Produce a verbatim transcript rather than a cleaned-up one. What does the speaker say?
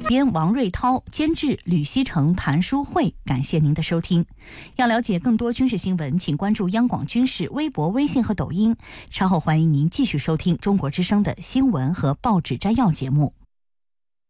编王瑞涛，监制吕希成、谭书慧。感谢您的收听。要了解更多军事新闻，请关注央广军事微博、微信和抖音。稍后欢迎您继续收听中国之声的新闻和报纸摘要节目。